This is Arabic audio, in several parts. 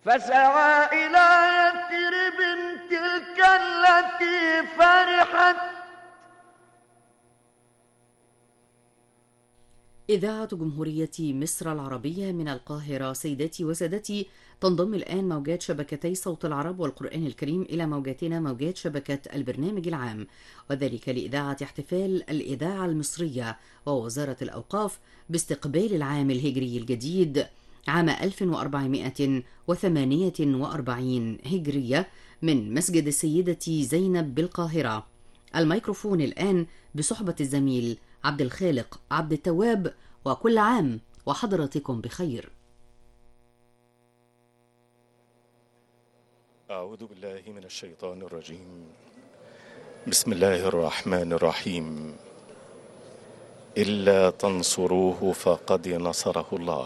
فسعى إلى يثرب تلك التي فرحت. إذاعة جمهورية مصر العربية من القاهرة. سيداتي وسادتي، تنضم الآن موجات شبكتي صوت العرب والقرآن الكريم إلى موجاتنا موجات شبكة البرنامج العام، وذلك لإذاعة احتفال الإذاعة المصرية ووزارة الأوقاف باستقبال العام الهجري الجديد عام 1448 هجرية من مسجد السيدة زينب بالقاهرة. الميكروفون الآن بصحبة الزميل عبد الخالق عبد التواب، وكل عام وحضراتكم بخير. أعوذ بالله من الشيطان الرجيم. بسم الله الرحمن الرحيم. إلا تنصروه فقد نصره الله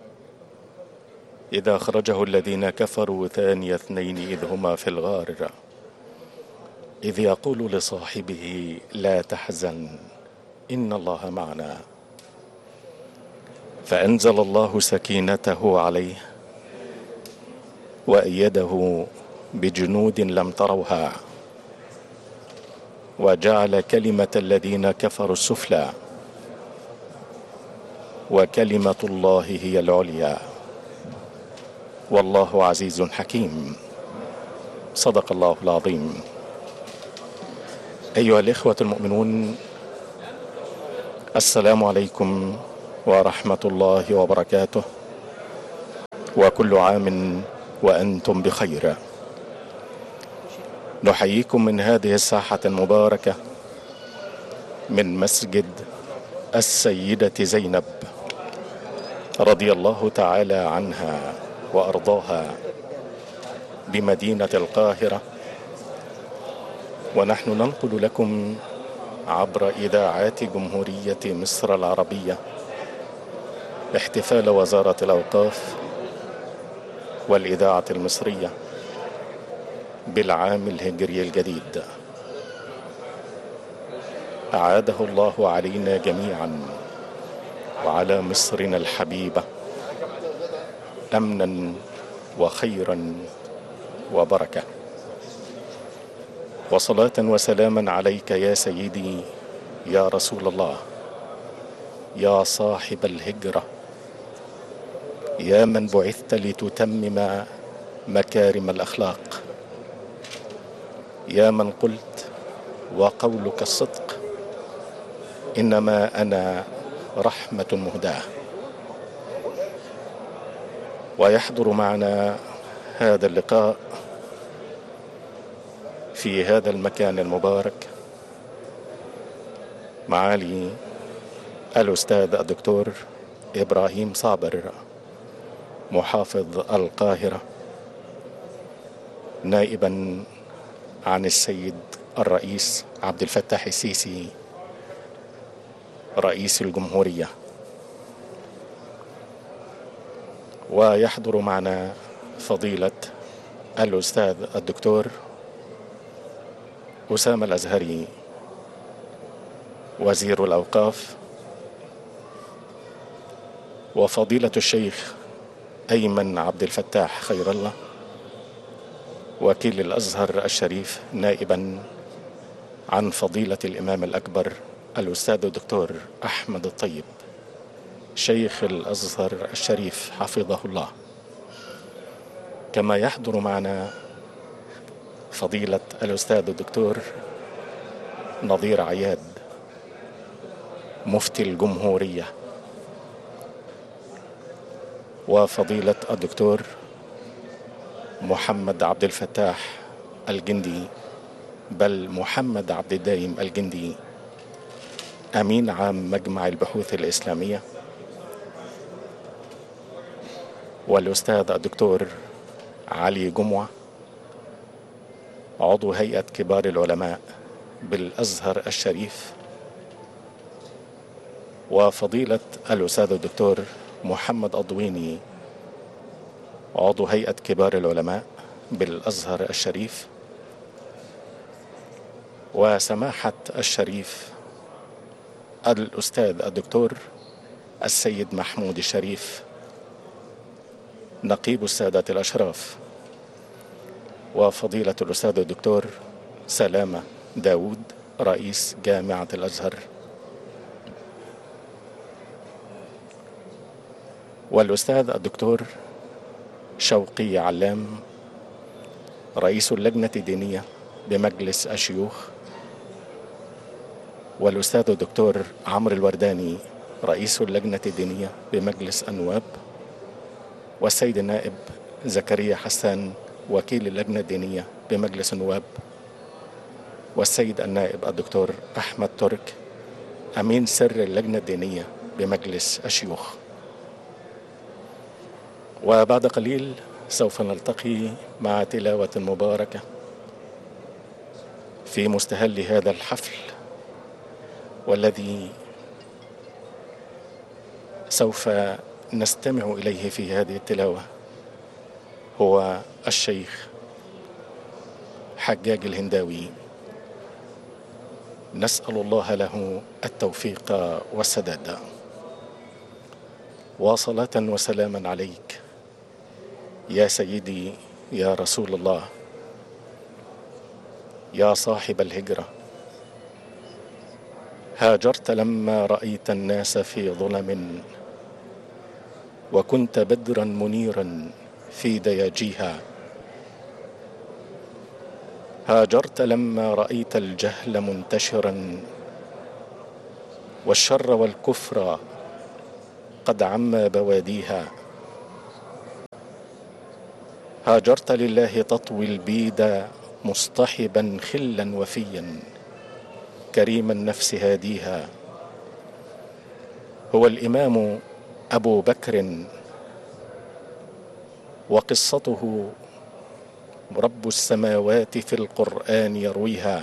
إذا أخرجه الذين كفروا ثاني اثنين إذ هما في الغار إذ يقول لصاحبه لا تحزن إن الله معنا فأنزل الله سكينته عليه وأيده بجنود لم تروها وجعل كلمة الذين كفروا السفلى وكلمة الله هي العليا والله عزيز حكيم. صدق الله العظيم. أيها الإخوة المؤمنون، السلام عليكم ورحمة الله وبركاته، وكل عام وأنتم بخير. نحييكم من هذه الساحة المباركة من مسجد السيدة زينب رضي الله تعالى عنها وأرضاها بمدينة القاهرة، ونحن ننقل لكم عبر إذاعات جمهورية مصر العربية احتفال وزارة الأوقاف والإذاعة المصرية بالعام الهجري الجديد. أعاده الله علينا جميعا وعلى مصرنا الحبيبة أمنا وخيرا وبركة، وصلاة وسلاما عليك يا سيدي يا رسول الله، يا صاحب الهجرة، يا من بعثت لتتمم مكارم الأخلاق، يا من قلت وقولك الصدق إنما أنا رحمة مهداة. ويحضر معنا هذا اللقاء في هذا المكان المبارك معالي الأستاذ الدكتور إبراهيم صابر محافظ القاهرة، نائبا عن السيد الرئيس عبد الفتاح السيسي رئيس الجمهورية. ويحضر معنا فضيلة الأستاذ الدكتور أسامة الأزهري وزير الأوقاف، وفضيلة الشيخ أيمن عبد الفتاح خير الله وكيل الأزهر الشريف، نائبا عن فضيلة الإمام الأكبر الأستاذ الدكتور أحمد الطيب شيخ الأزهر الشريف حفظه الله. كما يحضر معنا فضيلة الأستاذ الدكتور نظير عياد مفتي الجمهورية، وفضيلة الدكتور محمد عبد الفتاح الجندي، بل محمد عبد الدايم الجندي، أمين عام مجمع البحوث الإسلامية، والأستاذ الدكتور علي جمعة عضو هيئة كبار العلماء بالأزهر الشريف، وفضيلة الأستاذ الدكتور محمد أضويني عضو هيئة كبار العلماء بالأزهر الشريف، وسماحة الشريف الأستاذ الدكتور السيد محمود الشريف نقيب السادة الأشراف، وفضيلة الأستاذ الدكتور سلامة داود رئيس جامعة الأزهر، والأستاذ الدكتور شوقي علام رئيس اللجنة الدينية بمجلس الشيوخ، والأستاذ الدكتور عمرو الورداني رئيس اللجنة الدينية بمجلس النواب، والسيد النائب زكريا حسان وكيل اللجنة الدينية بمجلس النواب، والسيد النائب الدكتور أحمد ترك أمين سر اللجنة الدينية بمجلس الشيوخ. وبعد قليل سوف نلتقي مع تلاوة مباركة في مستهل هذا الحفل، والذي سوف نستمع إليه في هذه التلاوة هو الشيخ حجاج الهنداوي. نسأل الله له التوفيق والسداد. وصلاة وسلاما عليك يا سيدي يا رسول الله، يا صاحب الهجرة. هاجرت لما رأيت الناس في ظلم، وكنت بدرا منيرا في دياجيها. هاجرت لما رأيت الجهل منتشرا، والشر والكفر قد عم بواديها. هاجرت لله تطوي البيد مصطحبا خلا وفيا، كريم النفس هاديها. هو الإمام أبو بكر، وقصته رب السماوات في القرآن يرويها.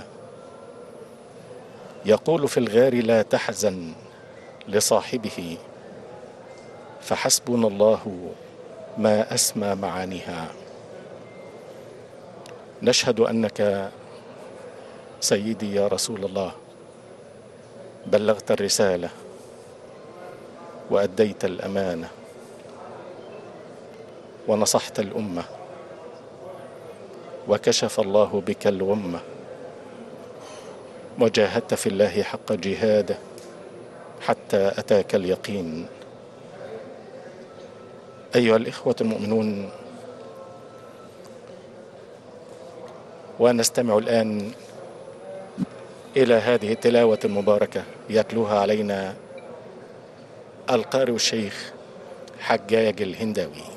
يقول في الغار لا تحزن لصاحبه، فحسبنا الله ما أسمى معانيها. نشهد أنك سيدي يا رسول الله بلغت الرسالة وأديت الأمانة ونصحت الأمة، وكشف الله بك الغمة، وجاهدت في الله حق جهاده حتى أتاك اليقين. أيها الإخوة المؤمنون، ونستمع الآن إلى هذه التلاوة المباركة يتلوها علينا القارئ الشيخ حجاج الهنداوي.